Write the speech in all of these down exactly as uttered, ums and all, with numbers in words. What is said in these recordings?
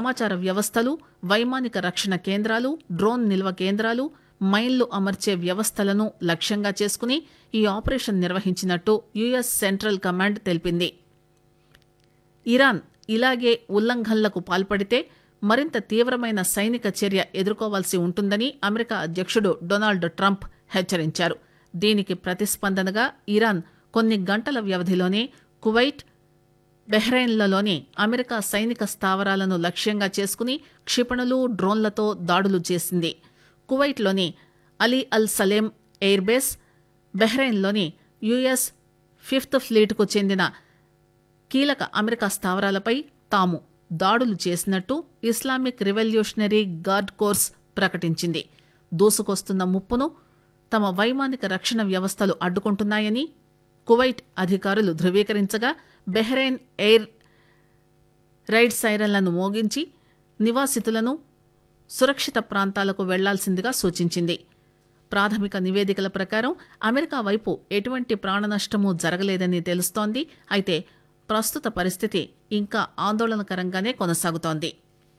సమాచార వ్యవస్థలు, వైమానిక రక్షణ కేంద్రాలు, డ్రోన్ నిల్వ కేంద్రాలు, మైన్లు అమర్చే వ్యవస్థలను లక్ష్యంగా చేసుకుని ఈ ఆపరేషన్ నిర్వహించినట్టు యుఎస్ సెంట్రల్ కమాండ్ తెలిపింది. ఇరాన్ ఇలాగే ఉల్లంఘనలకు పాల్పడితే మరింత తీవ్రమైన సైనిక చర్య ఎదుర్కోవాల్సి ఉంటుందని అమెరికా అధ్యక్షుడు డొనాల్డ్ ట్రంప్ హెచ్చరించారు. దీనికి ప్రతిస్పందనగా ఇరాన్ కొన్ని గంటల వ్యవధిలోనే కువైట్, బహ్రెయిన్లలోని అమెరికా సైనిక స్థావరాలను లక్ష్యంగా చేసుకుని క్షిపణులు, డ్రోన్లతో దాడులు చేసింది. కువైట్లోని అలీ అల్ సలేం ఎయిర్బేస్, బహ్రెయిన్లోని యుఎస్ ఫిఫ్త్ ఫ్లీట్కు చెందిన కీలక అమెరికా స్థావరాలపై తాము దాడులు చేసినట్టు ఇస్లామిక్ రివల్యూషనరీ గార్డ్ కోర్స్ ప్రకటించింది. దూసుకొస్తున్న ముప్పును తమ వైమానిక రక్షణ వ్యవస్థలు అడ్డుకుంటున్నాయని కువైట్ అధికారులు ధృవీకరించగా బహ్రెయిన్ ఎయిర్ రైడ్ సైరన్లను మోగించి నివాసితులను సురక్షిత ప్రాంతాలకు వెళ్లాల్సిందిగా సూచించింది. ప్రాథమిక నివేదికల ప్రకారం అమెరికా వైపు ఎటువంటి ప్రాణనష్టమూ జరగలేదని తెలుస్తోంది. అయితే ప్రస్తుత పరిస్థితి ఇంకా ఆందోళనకరంగానే కొనసాగుతోంది.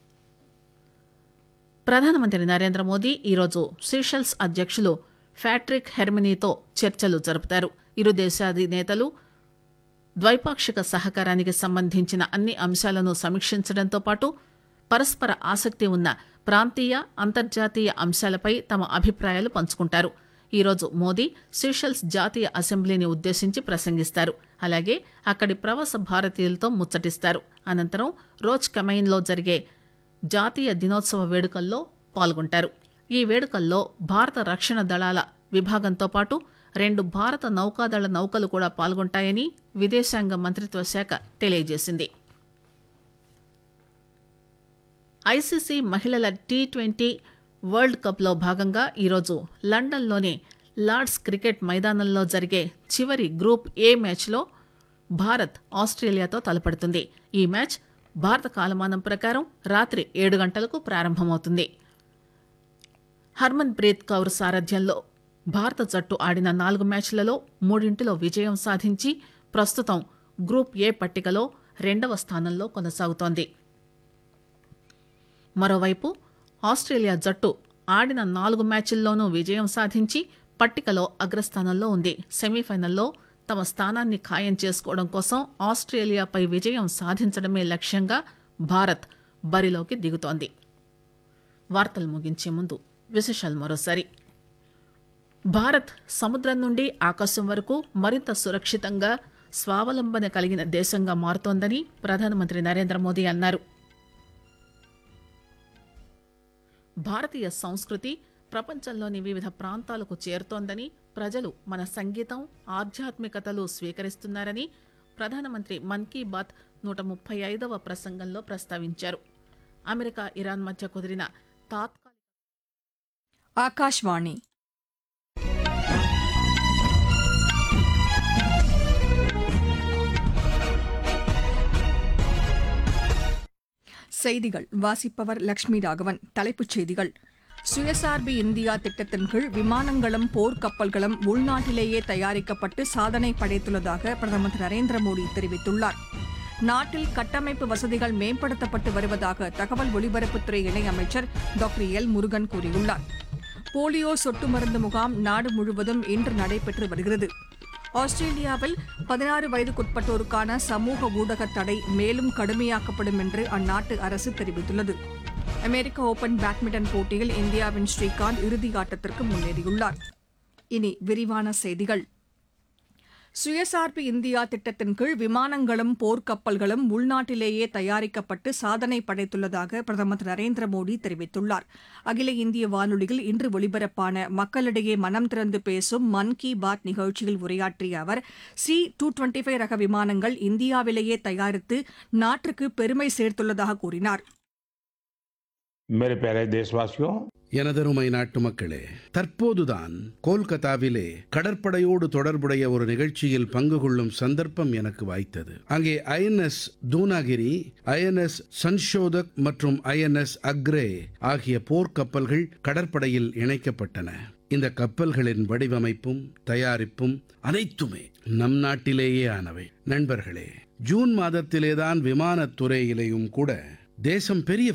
ప్రధానమంత్రి నరేంద్ర మోదీ ఈరోజు సీషెల్స్ అధ్యక్షులు ఫ్యాట్రిక్ హెర్మినీతో చర్చలు జరుపుతారు. ఇరు దేశాధినేతలు ద్వైపాక్షిక సహకారానికి సంబంధించిన అన్ని అంశాలను సమీక్షించడంతో పాటు పరస్పర ఆసక్తి ఉన్న ప్రాంతీయ, అంతర్జాతీయ అంశాలపై తమ అభిప్రాయాలు పంచుకుంటారు. ఈరోజు మోదీ సీషెల్స్ జాతీయ అసెంబ్లీని ఉద్దేశించి ప్రసంగిస్తారు. అలాగే అక్కడి ప్రవాస భారతీయులతో ముచ్చటిస్తారు. అనంతరం రోజ్ కెమైన్లో జరిగే జాతీయ దినోత్సవ వేడుకల్లో పాల్గొంటారు. ఈ వేడుకల్లో భారత రక్షణ దళాల విభాగంతో పాటు రెండు భారత నౌకాదళ నౌకలు కూడా పాల్గొంటాయని విదేశాంగ మంత్రిత్వ శాఖ తెలియజేసింది. ఐసీసీ మహిళల టీ ట్వంటీ వరల్డ్ కప్లో భాగంగా ఈరోజు లండన్లోని లార్డ్స్ క్రికెట్ మైదానంలో జరిగే చివరి గ్రూప్ ఏ మ్యాచ్లో భారత్ ఆస్ట్రేలియాతో తలపడుతుంది. ఈ మ్యాచ్ భారత కాలమానం ప్రకారం రాత్రి ఏడు గంటలకు ప్రారంభమవుతుంది. హర్మన్ ప్రీత్ కౌర్ సారథ్యంలో భారత జట్టు ఆడిన నాలుగు మ్యాచ్లలో మూడింటిలో విజయం సాధించి ప్రస్తుతం గ్రూప్ ఏ పట్టికలో రెండవ స్థానంలో కొనసాగుతోంది. మరోవైపు ఆస్ట్రేలియా జట్టు ఆడిన నాలుగు మ్యాచ్ల్లోనూ విజయం సాధించి పట్టికలో అగ్రస్థానంలో ఉంది. సెమీఫైనల్లో తమ స్థానాన్ని ఖాయం చేసుకోవడం కోసం ఆస్ట్రేలియాపై విజయం సాధించడమే లక్ష్యంగా భారత్ బరిలోకి దిగుతోంది. వార్తలు ముగించే ముందు విశేషాలు మరోసారి. భారత్ సముద్రం నుండి ఆకాశం వరకు మరింత సురక్షితంగా, స్వావలంబన కలిగిన దేశంగా మారుతోందని ప్రధానమంత్రి నరేంద్ర మోదీ అన్నారు. భారతీయ సంస్కృతి ప్రపంచంలోని వివిధ ప్రాంతాలకు చేరుతోందని, ప్రజలు మన సంగీతం, ఆధ్యాత్మికతలు స్వీకరిస్తున్నారని ప్రధానమంత్రి మన్ కీ బాత్ నూట ముప్పై ఐదవ ప్రసంగంలో ప్రస్తావించారు. అమెరికా, ఇరాన్ మధ్య కుదిరిన తాత్కాలిక ఆకాశవాణి செய்திகள் வாசிப்பவர் லட்சுமி ராகவன். தலைப்புச் செய்திகள். சுயசார்பு இந்தியா திட்டத்தின் கீழ் விமானங்களும் போர்க்கப்பல்களும் உள்நாட்டிலேயே தயாரிக்கப்பட்டு சாதனை படைத்துள்ளதாக பிரதமர் திரு நரேந்திர மோடி தெரிவித்துள்ளார். நாட்டில் கட்டமைப்பு வசதிகள் மேம்படுத்தப்பட்டு வருவதாக தகவல் ஒலிபரப்புத்துறை இணையமைச்சர் டாக்டர் எல் முருகன் கூறியுள்ளார். போலியோ சொட்டு மருந்து முகாம் நாடு முழுவதும் இன்று நடைபெற்று வருகிறது. ஆஸ்திரேலியாவில் பதினாறு வயதுக்குட்பட்டோருக்கான சமூக ஊடக தடை மேலும் கடுமையாக்கப்படும் என்று அந்நாட்டு அரசு தெரிவித்துள்ளது. அமெரிக்க ஓபன் பேட்மிண்டன் போட்டியில் இந்தியாவின் ஸ்ரீகாந்த் இறுதி ஆட்டத்திற்கு முன்னேறியுள்ளார். இனி விரிவான செய்திகள். சுயசார்பு இந்தியா திட்டத்தின் கீழ் விமானங்களும் போர்க்கப்பல்களும் உள்நாட்டிலேயே தயாரிக்கப்பட்டு சாதனை படைத்துள்ளதாக பிரதமர் திரு நரேந்திர மோடி தெரிவித்துள்ளார். அகில இந்திய வானொலியில் இன்று ஒலிபரப்பான மக்களிடையே மனம் திறந்து பேசும் மன் கி பாத் நிகழ்ச்சியில் உரையாற்றிய அவர், சி டூ டுவெண்டி ஃபைவ் ரக விமானங்கள் இந்தியாவிலேயே தயாரித்து நாட்டிற்கு பெருமை சேர்த்துள்ளதாக கூறினார். मेरे प्यारे देशवासियों, எனதருமை நாட்டு மக்களே, தற்போதுதான் கோல்கத்தாவிலே கடற்படையோடு தொடர்புடைய ஒரு நிகழ்ச்சியில் பங்கு கொள்ளும் சந்தர்ப்பம் எனக்கு வாய்த்தது. அங்கே ஐஎன்எஸ் தூனாகிரி, ஐஎன்எஸ் சன்ஷோதக் மற்றும் ஐஎன்எஸ் அக்ரே ஆகிய போர்க்கப்பல்கள் கடற்படையில் இணைக்கப்பட்டன. இந்த கப்பல்களின் வடிவமைப்பும் தயாரிப்பும் அனைத்துமே நம் நாட்டிலேயே ஆனவை. நண்பர்களே, ஜூன் மாதத்திலேதான் விமானத்துறையிலேயும் கூட தேசம் பெரிய